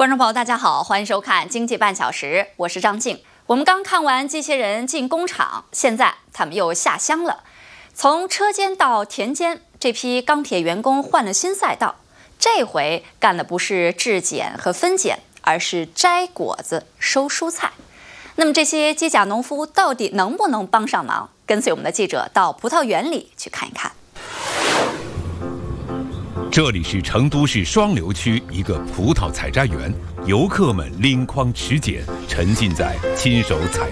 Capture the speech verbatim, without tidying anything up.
观众朋友，大家好，欢迎收看《经济半小时》，我是张静。我们刚看完机器人进工厂，现在他们又下乡了。从车间到田间，这批钢铁员工换了新赛道，这回干的不是制碱和分拣，而是摘果子、收蔬菜。那么这些机甲农夫到底能不能帮上忙？跟随我们的记者到葡萄园里去看一看。 这里是成都市双流区一个葡萄采摘园，游客们拎筐持剪，沉浸在亲手采